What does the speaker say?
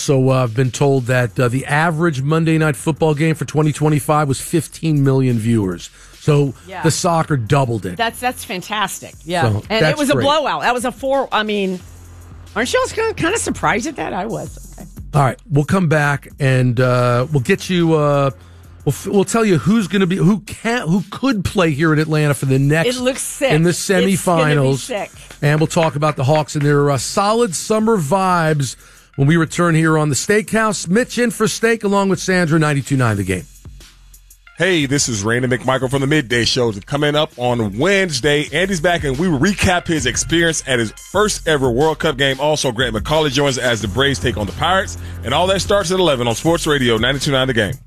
also been told that the average Monday Night Football game for 2025 was 15 million viewers. So the soccer doubled it. That's fantastic. Yeah. So and it was great. A blowout. That was a 4. I mean, aren't you all kind of surprised at that? I was. Okay. All right. We'll come back and we'll get you we'll tell you who's going to be who could play here in Atlanta for the next it looks sick. in the semifinals. It's gonna be sick. And we'll talk about the Hawks and their solid summer vibes when we return here on the Steakhouse. Mitch in for Steak along with Sandra, 92.9 The Game. Hey, this is Randy McMichael from the Midday Show. Coming up on Wednesday, Andy's back and we will recap his experience at his first ever World Cup game. Also, Grant McCauley joins as the Braves take on the Pirates. And all that starts at 11 on Sports Radio 92.9 The Game.